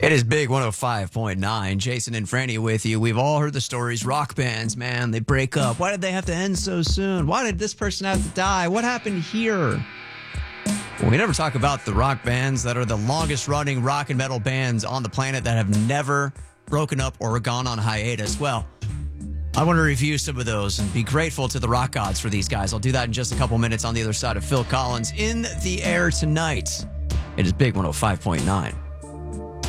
It is Big 105.9. Jason and Franny with you. We've all heard the stories. Rock bands, man, they break up. Why did they have to end so soon? Why did this person have to die? What happened here? Well, we never talk about the rock bands that are the longest running rock and metal bands on the planet that have never broken up or gone on hiatus. Well, I want to review some of those and be grateful to the rock gods for these guys. I'll do that in just a couple minutes on the other side of Phil Collins in the air tonight. It is Big 105.9.